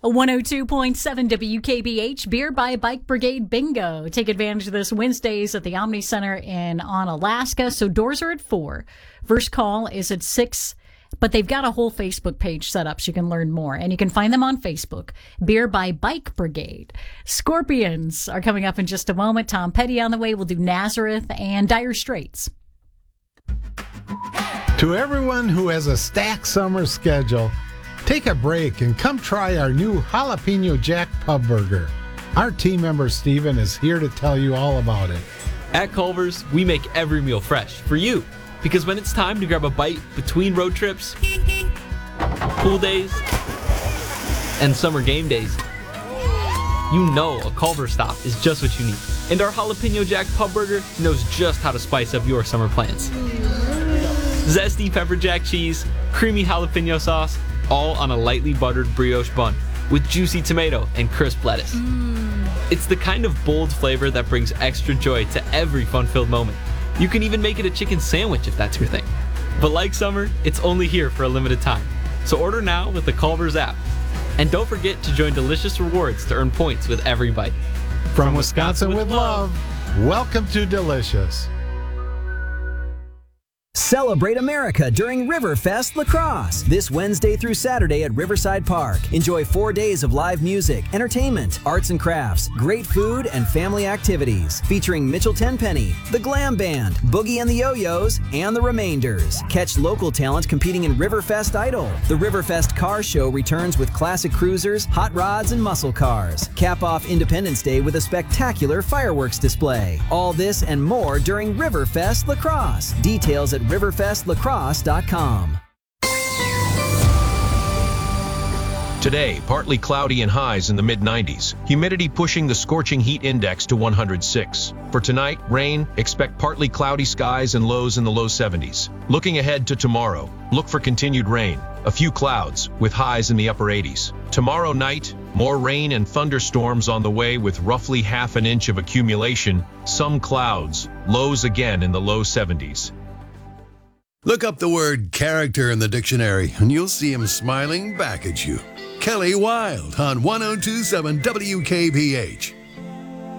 102.7 WKBH Beer by Bike Brigade Bingo. Take advantage of this Wednesdays at the Omni Center in Onalaska. So doors are at 4. First call is at 6. But they've got a whole Facebook page set up so you can learn more. And you can find them on Facebook. Beer by Bike Brigade. Scorpions are coming up in just a moment. Tom Petty on the way. We'll do Nazareth and Dire Straits. To everyone who has a stacked summer schedule, take a break and come try our new Jalapeno Jack Pub Burger. Our team member Steven is here to tell you all about it. At Culver's, we make every meal fresh for you. Because when it's time to grab a bite between road trips, pool days, and summer game days, you know a Culver's stop is just what you need. And our Jalapeno Jack Pub Burger knows just how to spice up your summer plans. Zesty pepper jack cheese, creamy jalapeno sauce, all on a lightly buttered brioche bun with juicy tomato and crisp lettuce. It's the kind of bold flavor that brings extra joy to every fun-filled moment. You can even make it a chicken sandwich if that's your thing. But like summer, it's only here for a limited time. So order now with the Culver's app. And don't forget to join Delicious Rewards to earn points with every bite. From Wisconsin with love, welcome to Delicious. Celebrate America during Riverfest Lacrosse this Wednesday through Saturday at Riverside Park. Enjoy 4 days of live music, entertainment, arts and crafts, great food, and family activities featuring Mitchell Tenpenny, the Glam Band, Boogie and the Yo-Yos, and the Remainders. Catch local talent competing in Riverfest Idol. The Riverfest Car Show returns with classic cruisers, hot rods, and muscle cars. Cap off Independence Day with a spectacular fireworks display. All this and more during Riverfest Lacrosse. Details at riverfestlacrosse.com. Today, partly cloudy and highs in the mid-90s. Humidity pushing the scorching heat index to 106. For tonight, rain, expect partly cloudy skies and lows in the low 70s. Looking ahead to tomorrow, look for continued rain. A few clouds, with highs in the upper 80s. Tomorrow night, more rain and thunderstorms on the way with roughly half an inch of accumulation. Some clouds, lows again in the low 70s. Look up the word character in the dictionary, and you'll see him smiling back at you. Kelly Wilde on 102.7 WKBH.